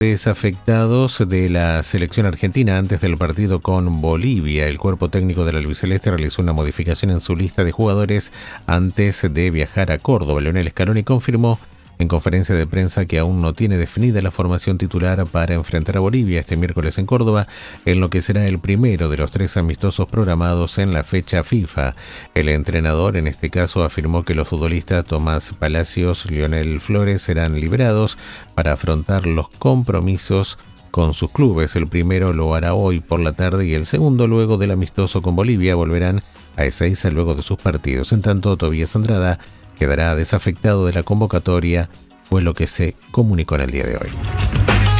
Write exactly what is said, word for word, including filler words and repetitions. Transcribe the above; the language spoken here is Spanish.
Desafectados de la selección argentina antes del partido con Bolivia. El cuerpo técnico del albiceleste realizó una modificación en su lista de jugadores antes de viajar a Córdoba. Lionel Scaloni confirmó en conferencia de prensa que aún no tiene definida la formación titular para enfrentar a Bolivia este miércoles en Córdoba, en lo que será el primero de los tres amistosos programados en la fecha FIFA. El entrenador, en este caso, afirmó que los futbolistas Tomás Palacios y Lionel Flores serán liberados para afrontar los compromisos con sus clubes. El primero lo hará hoy por la tarde y el segundo, luego del amistoso con Bolivia, volverán a Ezeiza luego de sus partidos. En tanto, Tobías Andrada quedará desafectado de la convocatoria, fue lo que se comunicó en el día de hoy.